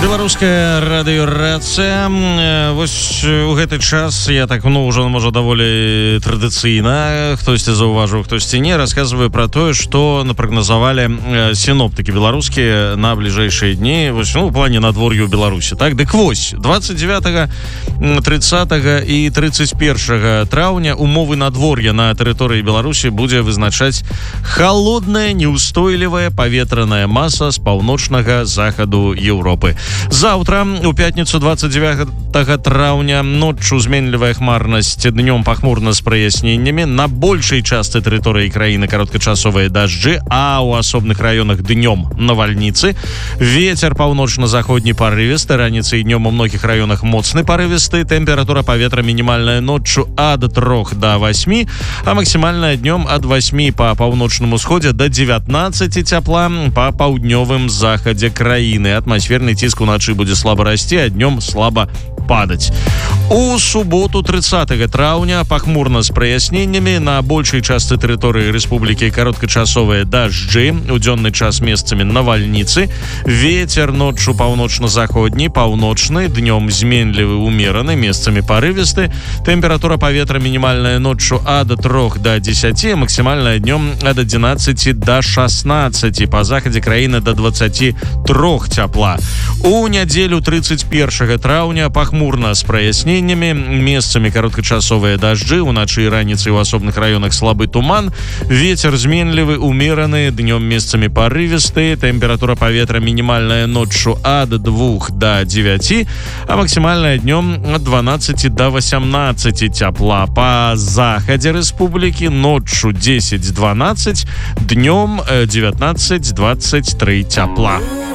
Беларуская радыёрацыя. Вось у гэты час я так ўжо можа даволі традыцыйна, хтосьці заўважыў, хтосьці не, расказваю пра тое, што напрагназавалі сіноптыкі беларускія на бліжэйшыя дні, вось, у плане надвор'я ў Беларусі. Так, дык вось, 29, 30 і 31 траўня умовы надвор'я на тэрыторыі Беларусі будзе вызначаць халодная, неустойлівая паветраная маса з паўночнага захаду Еўропы. Завтра, у пятницу 29 траўня, ноччу зменлівая хмарнасць, днём пахмурна з праясненнямі. На большай частцы тэрыторыі краіны кароткачасовыя дажджы, а ў асобных раёнах днём навальніцы. Вецер паўночна-заходні парывісты, раніцай і днём у многіх раёнах моцны парывісты. Тэмпература паветра мінімальная ноччу ад 3 до 8, а максімальная днём ад 8 па паўночным усходзе до 19 цяпла па паўднёвым захадзе краіны. Атмасферны ціск уначы будзе слаба расці, а днём слаба падаць. У суботу 30 траўня пахмурна з праясненнямі, на большай частцы тэрыторыі рэспублікі кароткачасовыя дажджы, у дзённы час месцамі навальніцы. Вецер ноччу паўночна-заходні, паўночны, днём зменлівы умераны, месцамі парывісты. Тэмпература паветра мінімальная ноччу ад 3 до 10, максімальная днём ад 11 до 16, па захадзе краіны до 23 цяпла. У нядзелю 31 траўня пахмурна з праясненнямі, месцамі кароткачасовыя дажджы, уначы і раніцай у асобных раёнах слабы туман. Вецер зменлівы, умераны, днём месцамі парывісты. Тэмпература паветра мінімальная ноччу ад 2 до 9, а максімальная днём ад 12 до 18 цяпла. Па захадзе рэспублікі ноччу 10-12, днём 19-23 цяпла.